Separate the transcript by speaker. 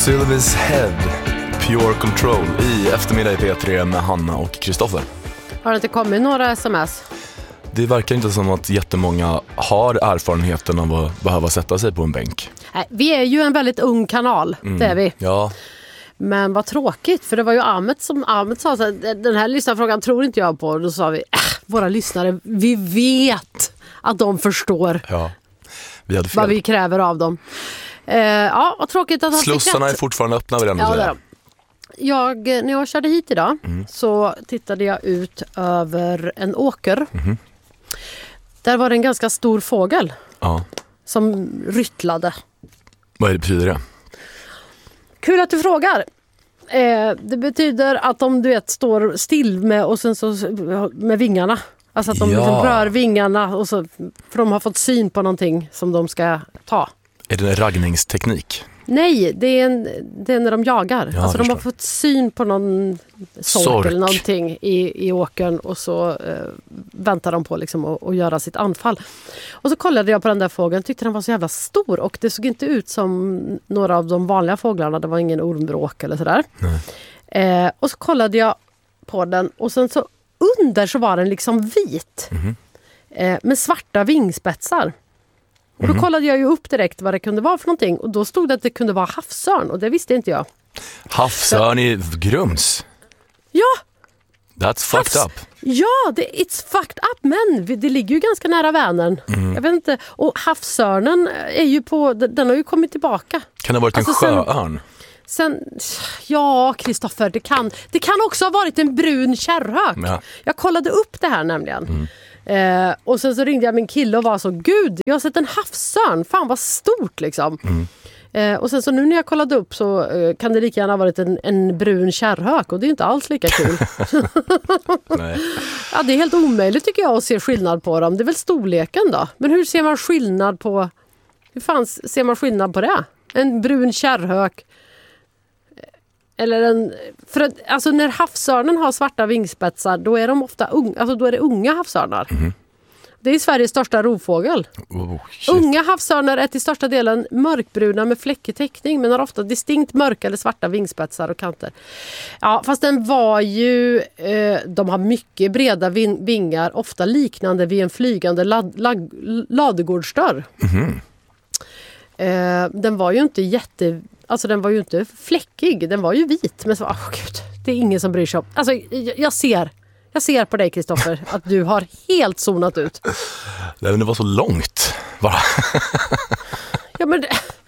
Speaker 1: Sylvies Head, Pure Control i eftermiddag i P3 med Hanna och Kristoffer.
Speaker 2: Har det inte kommit några sms?
Speaker 1: Det verkar inte som att jättemånga har erfarenheten av att behöva sätta sig på en bänk.
Speaker 2: Nej, vi är ju en väldigt ung kanal, det är vi.
Speaker 1: Ja.
Speaker 2: Men vad tråkigt, för det var ju Ahmed som sa så här, den här lyssnarfrågan tror inte jag på. Och då sa vi, våra lyssnare, vi vet att de förstår
Speaker 1: Vi hade fel.
Speaker 2: vad vi kräver av dem. Ja, vad tråkigt att han fick rätt.
Speaker 1: Slussarna är fortfarande öppna vid den att säga.
Speaker 2: När jag körde hit idag så tittade jag ut över en åker. Där var det en ganska stor fågel som ryttlade.
Speaker 1: Vad betyder det?
Speaker 2: Kul att du frågar. Det betyder att de står still med, och sen så, med vingarna. Alltså att de liksom rör vingarna och så, för de har fått syn på någonting som de ska ta.
Speaker 1: Är det en raggningsteknik?
Speaker 2: Nej, det är när de jagar.
Speaker 1: Ja,
Speaker 2: alltså de har fått syn på någon sork eller någonting i åkern, och så väntar de på liksom att göra sitt anfall. Och så kollade jag på den där fågeln, tyckte den var så jävla stor, och det såg inte ut som några av de vanliga fåglarna. Det var ingen ormbråk eller sådär. Och så kollade jag på den, och sen så under så var den liksom vit med svarta vingspetsar. Och då kollade jag ju upp direkt vad det kunde vara för någonting. Och då stod det att det kunde vara havsörn. Och det visste inte jag. Havsörn
Speaker 1: i Grums?
Speaker 2: Ja!
Speaker 1: That's fucked up.
Speaker 2: Ja, it's fucked up. Men det ligger ju ganska nära Vänern. Jag vet inte. Och havsörnen är ju den har ju kommit tillbaka.
Speaker 1: Kan det ha varit en sjöörn?
Speaker 2: Ja, Kristoffer, det kan också ha varit en brun kärrhök. Ja. Jag kollade upp det här nämligen. Och sen så ringde jag min kille och var så, gud, jag har sett en havsörn, fan vad stort liksom. Och sen så nu när jag kollade upp så kan det lika gärna ha varit en brun kärrhök, och det är inte alls lika kul.
Speaker 1: Nej.
Speaker 2: Ja, det är helt omöjligt tycker jag att se skillnad på dem. Det är väl storleken då. Men hur ser man skillnad på, hur fan ser man skillnad på det? En brun kärrhök eller för att, alltså när havsörnen har svarta vingspetsar, då är de ofta då är det unga havsörnar. Det är Sveriges största rovfågel. Unga havsörnar är till största delen mörkbruna med fläckig täckning, men har ofta distinkt mörka eller svarta vingspetsar och kanter. Ja, fast den var ju de har mycket breda vingar, ofta liknande vid en flygande ladugårdsdörr. Den var ju inte den var ju inte fläckig, den var ju vit, men så, gud, det är ingen som bryr sig om. Alltså, jag ser på dig, Kristoffer, att du har helt zonat ut.
Speaker 1: Det var så långt bara.
Speaker 2: Ja, men